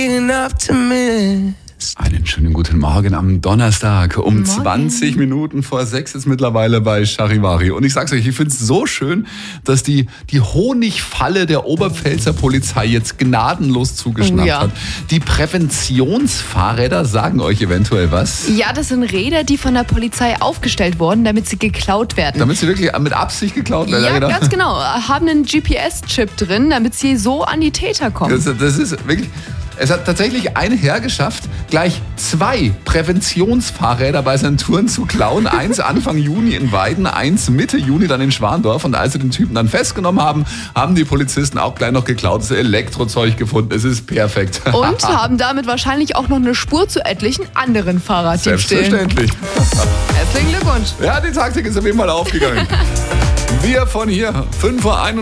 Einen schönen guten Morgen am Donnerstag um Morgen. 20 Minuten vor 6 ist mittlerweile bei Charivari. Und ich sag's euch, ich find's so schön, dass die Honigfalle der Oberpfälzer Polizei jetzt gnadenlos zugeschnappt hat. Die Präventionsfahrräder sagen euch eventuell was? Ja, das sind Räder, die von der Polizei aufgestellt wurden, damit sie geklaut werden. Damit sie wirklich mit Absicht geklaut werden? Ja, ganz genau. Haben einen GPS-Chip drin, damit sie so an die Täter kommen. Das ist wirklich... Es hat tatsächlich ein Herr geschafft, gleich 2 Präventionsfahrräder bei seinen Touren zu klauen. Eins Anfang Juni in Weiden, eins Mitte Juni dann in Schwandorf. Und als sie den Typen dann festgenommen haben, haben die Polizisten auch gleich noch geklautes Elektrozeug gefunden. Es ist perfekt. Und haben damit wahrscheinlich auch noch eine Spur zu etlichen anderen Fahrraddiebstählen. Selbstverständlich. Herzlichen Glückwunsch. Ja, die Taktik ist auf jeden Fall aufgegangen. Wir von hier, 5:21 Uhr.